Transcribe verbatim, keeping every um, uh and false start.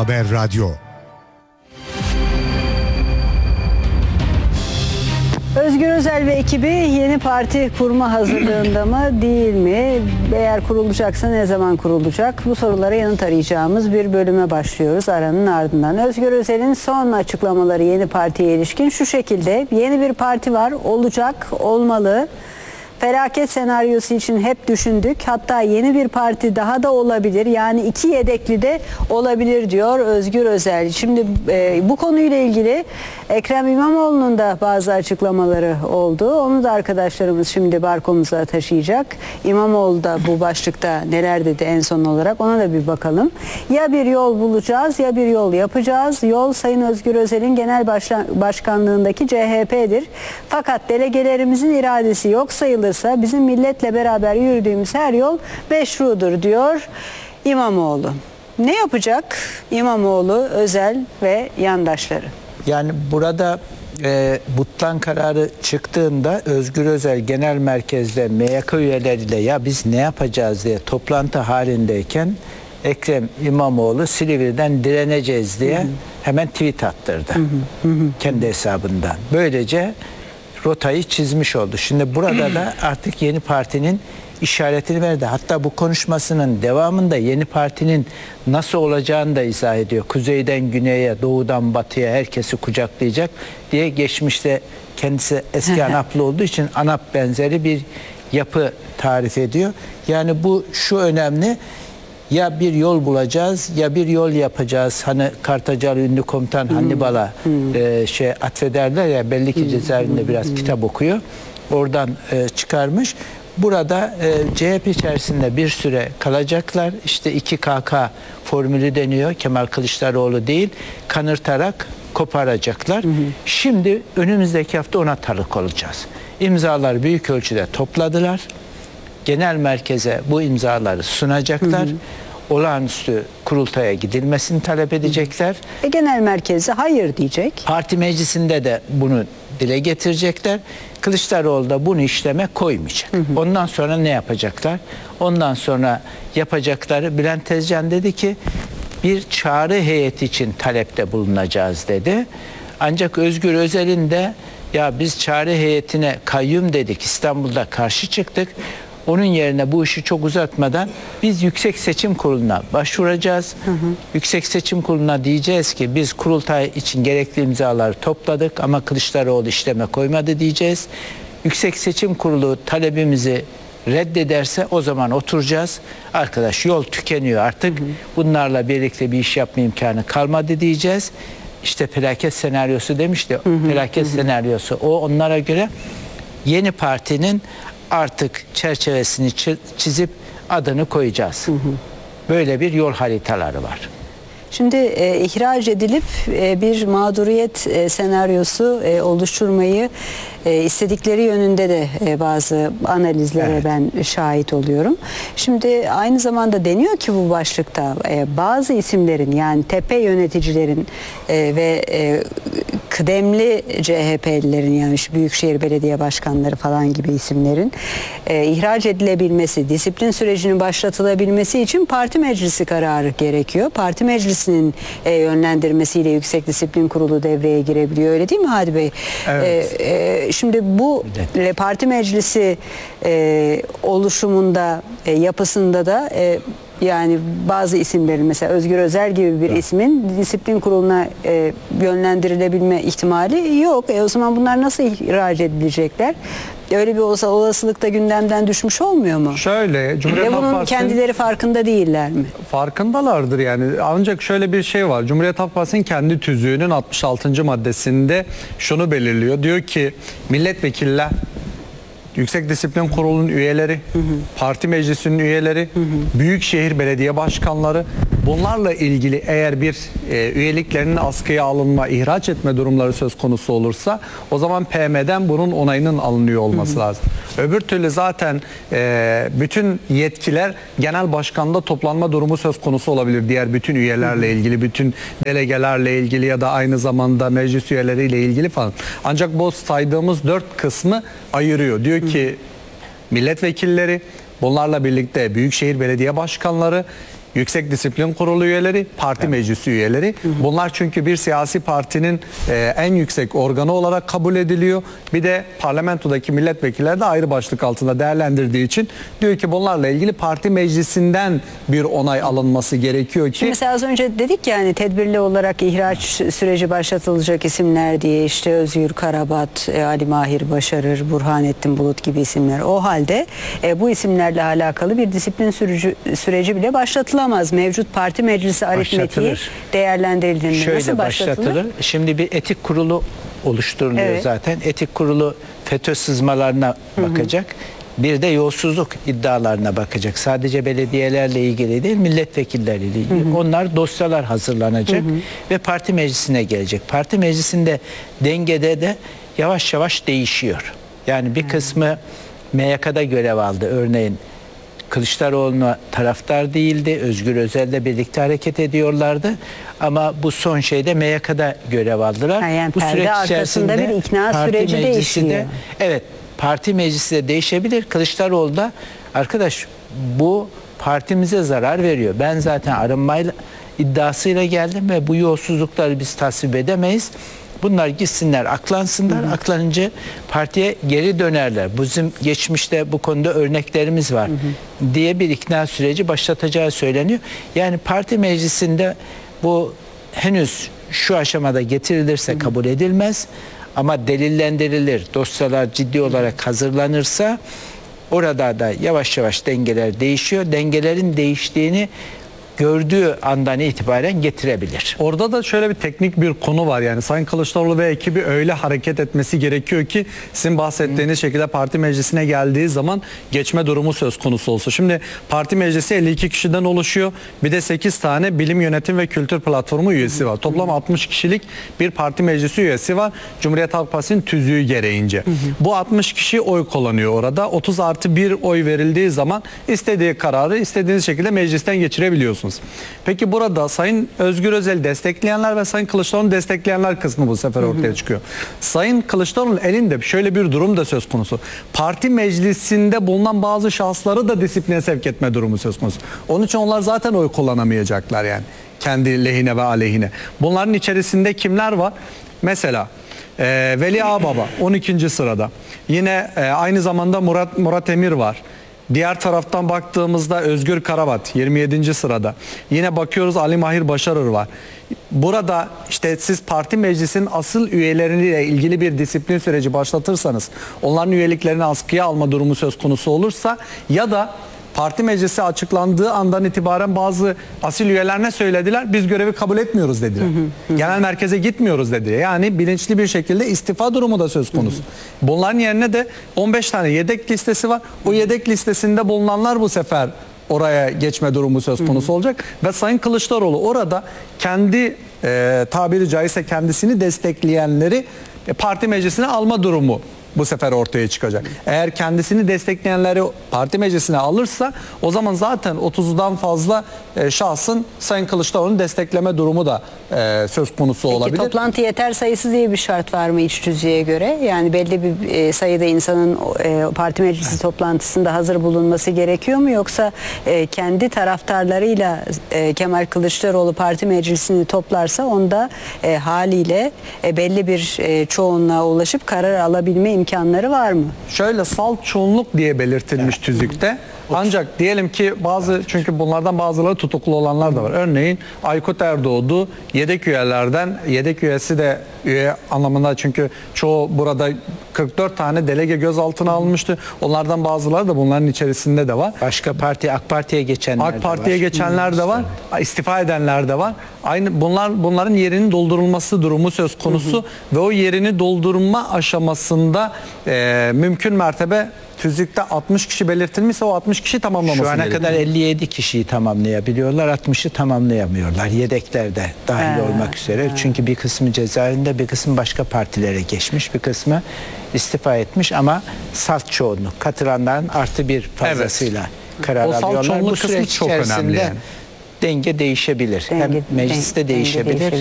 Haber Radyo. Özgür Özel ve ekibi yeni parti kurma hazırlığında mı değil mi? Eğer kurulacaksa ne zaman kurulacak? Bu sorulara yanıt arayacağımız bir bölüme başlıyoruz aranın ardından. Özgür Özel'in son açıklamaları yeni partiye ilişkin şu şekilde: yeni bir parti var, olacak, olmalı. Felaket senaryosu için hep düşündük. Hatta yeni bir parti daha da olabilir. Yani iki yedekli de olabilir diyor Özgür Özel. Şimdi e, bu konuyla ilgili Ekrem İmamoğlu'nun da bazı açıklamaları oldu. Onu da arkadaşlarımız şimdi barkomuza taşıyacak. İmamoğlu da bu başlıkta neler dedi en son olarak, ona da bir bakalım. Ya bir yol bulacağız ya bir yol yapacağız. Yol Sayın Özgür Özel'in genel başkanlığındaki C H P'dir. Fakat delegelerimizin iradesi yok sayılır, bizim milletle beraber yürüdüğümüz her yol meşrudur diyor İmamoğlu. Ne yapacak İmamoğlu, Özel ve yandaşları? Yani burada e, Butlan kararı çıktığında Özgür Özel genel merkezde M Y K üyeleriyle ya biz ne yapacağız diye toplantı halindeyken Ekrem İmamoğlu Silivri'den direneceğiz diye hı hı. hemen tweet attırdı. Hı hı. Hı hı. Kendi hesabından. Böylece rotayı çizmiş oldu. Şimdi burada da artık yeni partinin işaretini verdi. Hatta bu konuşmasının devamında yeni partinin nasıl olacağını da izah ediyor. Kuzeyden güneye, doğudan batıya herkesi kucaklayacak diye, geçmişte kendisi eski ANAP'lı olduğu için ANAP benzeri bir yapı tarif ediyor. Yani bu şu önemli: ya bir yol bulacağız ya bir yol yapacağız. Hani Kartacalı ünlü komutan hmm. Hannibal'a hmm. e, şey atfederler ya, belli ki cezaevinde hmm. biraz hmm. kitap okuyor. Oradan e, çıkarmış. Burada e, C H P içerisinde bir süre kalacaklar. İşte iki K K formülü deniyor. Kemal Kılıçdaroğlu değil, kanırtarak koparacaklar. Hmm. Şimdi önümüzdeki hafta ona tanık olacağız. İmzalar büyük ölçüde topladılar. Genel merkeze bu imzaları sunacaklar. Hı hı. Olağanüstü kurultaya gidilmesini talep edecekler. E, genel merkeze hayır diyecek. Parti meclisinde de bunu dile getirecekler. Kılıçdaroğlu da bunu işleme koymayacak. Hı hı. Ondan sonra ne yapacaklar? Ondan sonra yapacakları, Bülent Tezcan dedi ki bir çağrı heyeti için talepte bulunacağız dedi. Ancak Özgür Özel'in de ya biz çağrı heyetine kayyum dedik, İstanbul'da karşı çıktık. Onun yerine bu işi çok uzatmadan biz Yüksek Seçim Kurulu'na başvuracağız. Hı hı. Yüksek Seçim Kurulu'na diyeceğiz ki biz kurultay için gerekli imzaları topladık ama Kılıçdaroğlu işleme koymadı diyeceğiz. Yüksek Seçim Kurulu talebimizi reddederse o zaman oturacağız. Arkadaş, yol tükeniyor artık. Hı hı. Bunlarla birlikte bir iş yapma imkanı kalmadı diyeceğiz. İşte felaket senaryosu demişti. Hı hı. Felaket hı hı. senaryosu o, onlara göre yeni partinin artık çerçevesini çizip adını koyacağız. Hı hı. Böyle bir yol haritaları var. Şimdi e, ihraç edilip e, bir mağduriyet e, senaryosu e, oluşturmayı e, istedikleri yönünde de e, bazı analizlere evet. ben şahit oluyorum. Şimdi aynı zamanda deniyor ki bu başlıkta e, bazı isimlerin, yani tepe yöneticilerin e, ve e, kıdemli C H P'lilerin, yani şu büyükşehir belediye başkanları falan gibi isimlerin e, ihraç edilebilmesi, disiplin sürecinin başlatılabilmesi için parti meclisi kararı gerekiyor. Parti meclisinin e, yönlendirmesiyle Yüksek Disiplin Kurulu devreye girebiliyor. Öyle değil mi Hadi Bey? Evet. E, e, şimdi bu evet. parti meclisi e, oluşumunda, e, yapısında da e, yani bazı isimlerin, mesela Özgür Özel gibi bir evet. ismin disiplin kuruluna e, yönlendirilebilme ihtimali yok. E, o zaman bunlar nasıl ihraç edilecekler? Öyle bir olsa olasılık da gündemden düşmüş olmuyor mu? Şöyle, Cumhuriyet Ve bunun Halk kendileri farkında değiller mi? Farkındalardır yani. Ancak şöyle bir şey var. Cumhuriyet Halk Partisi'nin kendi tüzüğünün altmış altıncı maddesinde şunu belirliyor. Diyor ki milletvekiller, Yüksek Disiplin Kurulu'nun üyeleri, hı hı. parti meclisinin üyeleri, hı hı. büyükşehir belediye başkanları, bunlarla ilgili eğer bir e, üyeliklerinin askıya alınma, ihraç etme durumları söz konusu olursa o zaman P M'den bunun onayının alınıyor olması hı hı. lazım. Öbür türlü zaten e, bütün yetkiler genel başkanda toplanma durumu söz konusu olabilir. Diğer bütün üyelerle hı hı. ilgili, bütün delegelerle ilgili ya da aynı zamanda meclis üyeleriyle ilgili falan. Ancak bu saydığımız dört kısmı ayırıyor. Diyor ki milletvekilleri, bunlarla birlikte büyükşehir belediye başkanları, Yüksek Disiplin Kurulu üyeleri, parti meclisi üyeleri. Bunlar çünkü bir siyasi partinin e, en yüksek organı olarak kabul ediliyor. Bir de parlamentodaki milletvekilleri de ayrı başlık altında değerlendirdiği için diyor ki bunlarla ilgili parti meclisinden bir onay alınması gerekiyor ki. Şimdi mesela az önce dedik ya hani tedbirli olarak ihraç süreci başlatılacak isimler diye, işte Özgür Karabat, e, Ali Mahir Başarır, Burhanettin Bulut gibi isimler. O halde e, bu isimlerle alakalı bir disiplin sürücü, süreci bile başlatılamaz. Mevcut parti meclisi aritmetiği Başlatılır. değerlendirildiğinde Şöyle nasıl başlatılır? başlatılır. Şimdi bir etik kurulu oluşturuluyor Evet. zaten. Etik kurulu FETÖ sızmalarına bakacak. Bir de yolsuzluk iddialarına bakacak. Sadece belediyelerle ilgili değil, milletvekilleriyle ilgili. Onlar dosyalar hazırlanacak ve parti meclisine gelecek. Parti meclisinde dengede de yavaş yavaş değişiyor. Yani bir kısmı M Y K'da görev aldı. Örneğin Kılıçdaroğlu'na taraftar değildi. Özgür Özel'le birlikte hareket ediyorlardı. Ama bu son şeyde M Y K'da görev aldılar. Ha, yani bu perde süreç arkasında içerisinde bir ikna parti süreci meclisi değişiyor. de- evet, parti meclisi de değişebilir. Kılıçdaroğlu da arkadaş bu partimize zarar veriyor. Ben zaten arınmayla iddiasıyla geldim ve bu yolsuzlukları biz tasvip edemeyiz. Bunlar gitsinler, aklansınlar. Hı hı. Aklanınca partiye geri dönerler. Bizim geçmişte bu konuda örneklerimiz var, hı hı, diye bir ikna süreci başlatacağı söyleniyor. Yani parti meclisinde bu henüz şu aşamada getirilirse, hı hı, kabul edilmez. Ama delillendirilir, dosyalar ciddi olarak hazırlanırsa orada da yavaş yavaş dengeler değişiyor. Dengelerin değiştiğini gördüğü andan itibaren getirebilir. Orada da şöyle bir teknik bir konu var, yani Sayın Kılıçdaroğlu ve ekibi öyle hareket etmesi gerekiyor ki sizin bahsettiğiniz Hı. şekilde parti meclisine geldiği zaman geçme durumu söz konusu olsun. Şimdi parti meclisi elli iki kişiden oluşuyor. Bir de sekiz tane bilim yönetim ve kültür platformu üyesi var. Toplam altmış kişilik bir parti meclisi üyesi var. Cumhuriyet Halk Partisi'nin tüzüğü gereğince. Hı hı. Bu altmış kişi oy kullanıyor orada. otuz artı bir oy verildiği zaman istediği kararı istediğiniz şekilde meclisten geçirebiliyorsunuz. Peki burada Sayın Özgür Özel'i destekleyenler ve Sayın Kılıçdaroğlu'nu destekleyenler kısmı bu sefer ortaya hı hı. çıkıyor. Sayın Kılıçdaroğlu'nun elinde şöyle bir durum da söz konusu. Parti meclisinde bulunan bazı şahısları da disipline sevk etme durumu söz konusu. Onun için onlar zaten oy kullanamayacaklar yani. Kendi lehine ve aleyhine. Bunların içerisinde kimler var? Mesela e, Veli Ağbaba on ikinci sırada. Yine e, aynı zamanda Murat Murat Emir var. Diğer taraftan baktığımızda Özgür Karabat yirmi yedinci sırada. Yine bakıyoruz Ali Mahir Başarır var. Burada işte siz parti meclisinin asıl üyeleriyle ilgili bir disiplin süreci başlatırsanız, onların üyeliklerini askıya alma durumu söz konusu olursa ya da parti meclisi açıklandığı andan itibaren bazı asil üyeler ne söylediler? Biz görevi kabul etmiyoruz dediler. Hı hı, hı. Genel merkeze gitmiyoruz dediler. Yani bilinçli bir şekilde istifa durumu da söz konusu. Hı hı. Bunların yerine de on beş tane yedek listesi var. O yedek listesinde bulunanlar bu sefer oraya geçme durumu söz konusu hı hı. olacak. Ve Sayın Kılıçdaroğlu orada kendi e, tabiri caizse kendisini destekleyenleri e, parti meclisine alma durumu bu sefer ortaya çıkacak. Eğer kendisini destekleyenleri parti meclisine alırsa o zaman zaten otuzdan fazla e, şahsın Sayın Kılıçdaroğlu'nu destekleme durumu da e, söz konusu Peki, olabilir. toplantı yeter sayısı diye bir şart var mı iç tüzüğe göre? Yani belli bir e, sayıda insanın e, parti meclisi toplantısında hazır bulunması gerekiyor mu? Yoksa e, kendi taraftarlarıyla e, Kemal Kılıçdaroğlu parti meclisini toplarsa onda e, haliyle e, belli bir e, çoğunluğa ulaşıp karar alabilme imkanları var mı? Şöyle salt çoğunluk diye belirtilmiş evet. tüzükte. Ancak diyelim ki bazı, çünkü bunlardan bazıları tutuklu olanlar da var. Örneğin Aykut Erdoğdu yedek üyelerden, yedek üyesi de üye anlamında, çünkü çoğu burada kırk dört tane delege gözaltına alınmıştı. Onlardan bazıları da bunların içerisinde de var. Başka parti, AK Parti'ye geçenler AK Parti'ye de var. geçenler de var. İstifa edenler de var. Aynı bunlar bunların yerinin doldurulması durumu söz konusu hı hı. ve o yerini doldurma aşamasında e, mümkün mertebe tüzükte altmış kişi belirtilmişse o altmış kişi tamamlaması Şu ana gerekiyor. kadar elli yedi kişiyi tamamlayabiliyorlar, altmışı tamamlayamıyorlar. Yedeklerde dahil He. olmak üzere. He. Çünkü bir kısmı cezaevinde, bir kısmı başka partilere geçmiş, bir kısmı istifa etmiş ama salt çoğunluk, katılanların artı bir fazlasıyla evet. karar o alıyorlar. salt çoğunluk Bu süreç kısmı çok önemli yani. denge değişebilir. Denge, Hem mecliste denge, değişebilir. denge değişebilir.